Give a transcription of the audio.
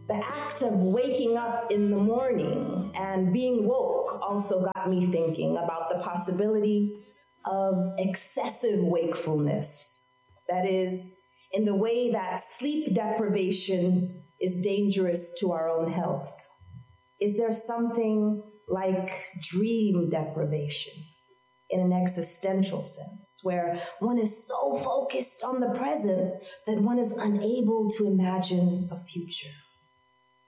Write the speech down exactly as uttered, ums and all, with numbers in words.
The act of waking up in the morning and being woke also got me thinking about the possibility of excessive wakefulness. That is, in the way that sleep deprivation is dangerous to our own health. Is there something like dream deprivation in an existential sense, where one is so focused on the present that one is unable to imagine a future?